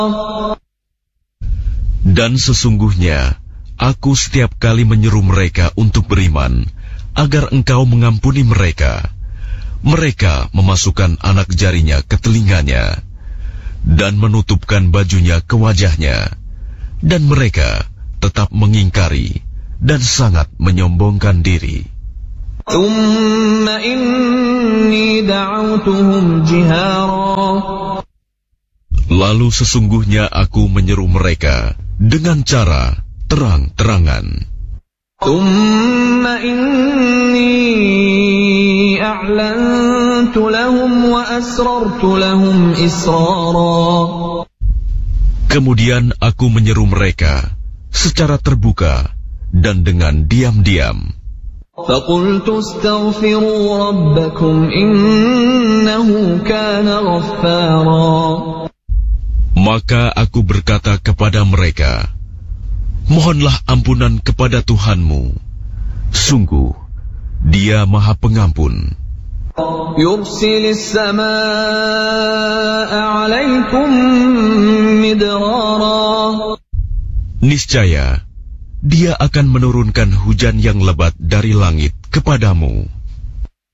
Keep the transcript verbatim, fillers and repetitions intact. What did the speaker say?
Dan sesungguhnya aku setiap kali menyeru mereka untuk beriman agar engkau mengampuni mereka, mereka memasukkan anak jarinya ke telinganya dan menutupkan bajunya ke wajahnya, dan mereka tetap mengingkari dan sangat menyombongkan diri. Lalu sesungguhnya aku menyeru mereka dengan cara terang-terangan. Kemudian aku menyeru mereka secara terbuka dan dengan diam-diam. Maka aku berkata kepada mereka, mohonlah ampunan kepada Tuhanmu. Sungguh, Dia Maha Pengampun. Niscaya, Dia akan menurunkan hujan yang lebat dari langit kepadamu.